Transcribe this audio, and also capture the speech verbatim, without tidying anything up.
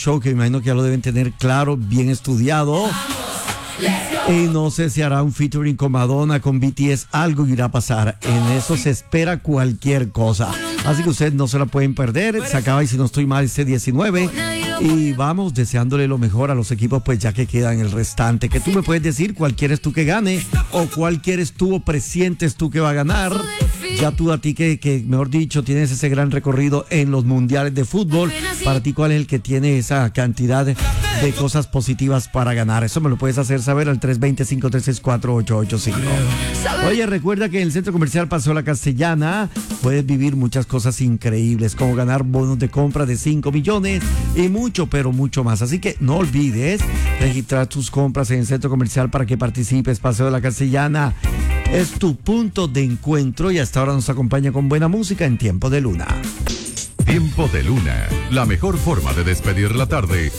show que me imagino que ya lo deben tener claro, bien estudiado. Y no sé si hará un featuring con Madonna, con B T S, algo irá a pasar. En eso se espera cualquier cosa. Así que ustedes no se la pueden perder. Se acaba, y si no estoy mal, este diecinueve. Y vamos deseándole lo mejor a los equipos, pues ya que quedan el restante. Que tú me puedes decir cuál quieres tú que gane o cuál quieres tú o presientes tú que va a ganar. Ya tú a ti que, que, mejor dicho, tienes ese gran recorrido en los mundiales de fútbol. Para ti, ¿cuál es el que tiene esa cantidad de, de cosas positivas para ganar? Eso me lo puedes hacer saber al tres dos cero, cinco tres seis, cuatro ocho ocho cinco. Oye, recuerda que en el Centro Comercial Paseo La Castellana puedes vivir muchas cosas increíbles, como ganar bonos de compra de cinco millones y mucho, pero mucho más. Así que no olvides registrar tus compras en el Centro Comercial para que participes. Paseo de La Castellana es tu punto de encuentro y hasta ahora nos acompaña con buena música en Tiempo de Luna. Tiempo de Luna, la mejor forma de despedir la tarde